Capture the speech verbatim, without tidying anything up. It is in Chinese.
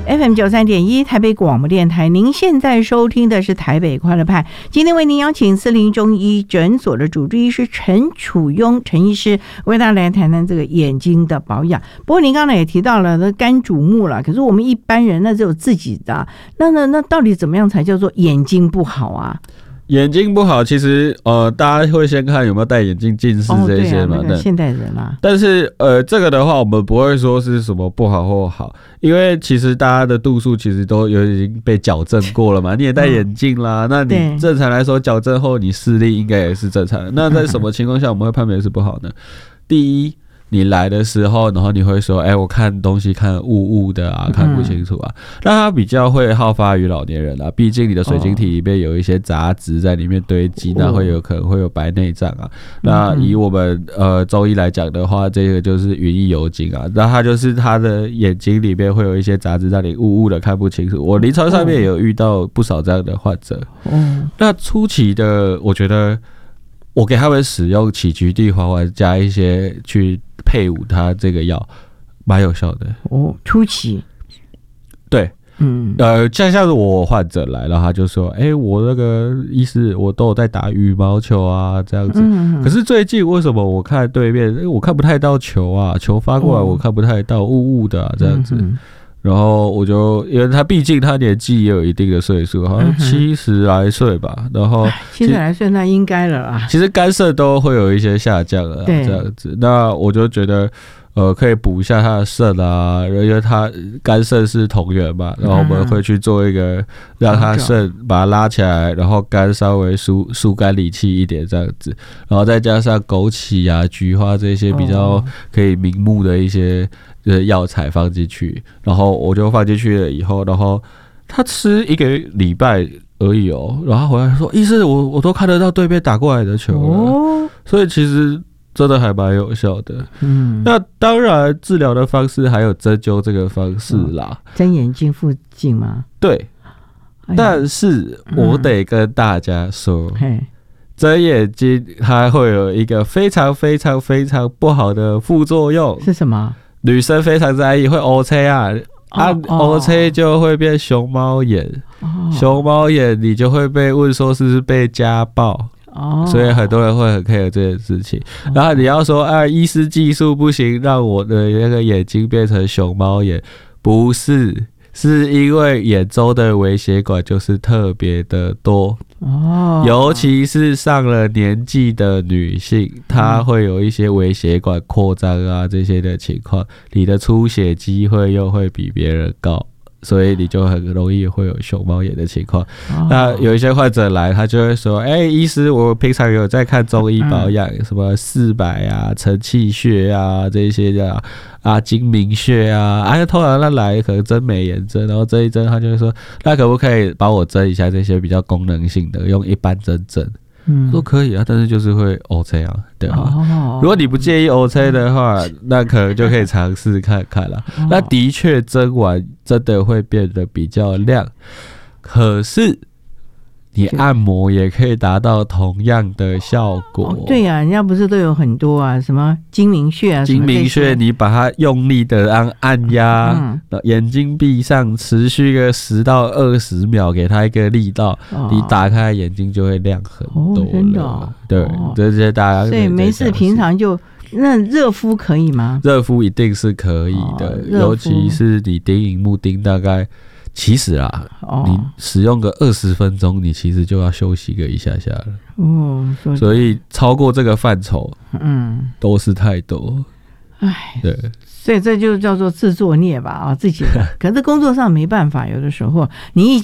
F M 九三点一台北广播电台，您现在收听的是台北快乐派。今天为您邀请四零中医诊所的主治医师陈楚庸陈医师为大家来谈谈这个眼睛的保养。不过您刚才也提到了那肝主目了，可是我们一般人那只有自己的，那那那到底怎么样才叫做眼睛不好啊？ 眼睛不好，其实呃，大家会先看有没有戴眼镜、近视这些嘛。哦，对啊， 那个现代人啊。 但是呃，这个的话，我们不会说是什么不好或好，因为其实大家的度数其实都有已经被矫正过了嘛。你也戴眼镜啦，嗯，那你正常来说矫正后，你视力应该也是正常的。那在什么情况下我们会判别是不好呢？第一，你来的时候，然后你会说，哎，我看东西看雾雾的啊，看不清楚啊。那它比较会好发于老年人啊，毕竟你的水晶体里面有一些杂质在里面堆积，那会有可能会有白内障啊。那以我们呃中医来讲的话，这个就是云翳游经啊，那它就是他的眼睛里面会有一些杂质让你雾雾的看不清楚。我临床上面也有遇到不少这样的患者。那初期的，我觉得我给他们使用杞菊地黄丸加一些去配伍它这个药，蛮有效的哦。初期，对，嗯， 呃，像像是我患者来了，他就说，哎，欸，我那个医师，我都有在打羽毛球啊，这样子。嗯，可是最近为什么我看对面，欸，我看不太到球啊，球发过来我看不太到，雾雾的啊，这样子。嗯，然后我就，因为他毕竟他年纪也有一定的岁数，好像七十来岁吧。然后七十来岁那应该了啦。 其实肝肾都会有一些下降了，这样子。那我就觉得，呃，可以补一下他的肾啊，因为他肝肾是同源嘛。然后我们会去做一个让他肾把它拉起来，然后肝稍微疏疏肝理气一点这样子。然后再加上枸杞啊、菊花这些比较可以明目的一些。就是药材放进去，然后我就放进去了以后，然后他吃一个礼拜而已哦，然后回来说：“医师，我我都看得到对面打过来的球了。哦”所以其实真的还蛮有效的。嗯，那当然治疗的方式还有针灸这个方式啦， 针眼睛附近吗？ 对，哎，但是我得跟大家说。嗯，针眼睛它会有一个非常非常非常不好的副作用， 是什么？ 女生非常在意，会黑青啊，啊，黑青就会变熊猫眼，哦，熊猫眼你就会被问说是不是被家暴，哦，所以很多人会很 care 这件事情。哦，然后你要说啊，医师技术不行，让我的那个眼睛变成熊猫眼，不是。是因为眼周的微血管就是特别的多，哦，尤其是上了年纪的女性，她会有一些微血管扩张啊这些的情况，你的出血机会又会比别人高，所以你就很容易会有熊猫眼的情况。哦，那有一些患者来，他就会说：“哎，欸，医师，我平常有在看中医保养，嗯，什么四百啊、承泣穴啊这些的。”啊，睛明穴啊，啊，通常他来可能针美颜针，然后针一针，他就会说，那可不可以帮我针一下这些比较功能性的，用一般针针？嗯，说可以啊，但是就是会黑青啊，对吧？哦，如果你不介意黑青的话，那可能就可以尝试看看了。哦，那的确针完真的会变得比较亮，可是。你按摩也可以达到同样的效果。 哦，对啊，人家不是都有很多啊，什么睛明穴啊， 睛明穴你把它用力的按按压，嗯，眼睛闭上，持续个十到二十秒，给它一个力道，哦，你打开眼睛就会亮很多了。哦，真的，哦，对，哦，这些大家所以没事平常就那热敷可以吗？ 热敷一定是可以的，哦，尤其是你盯荧幕盯大概。其实啊，哦，你使用个二十分钟，你其实就要休息个一下下了。哦，所以超过这个范畴，嗯，都是太多。 哎，对，所以这就叫做自作孽吧啊，自己的。可是工作上没办法，有的时候你一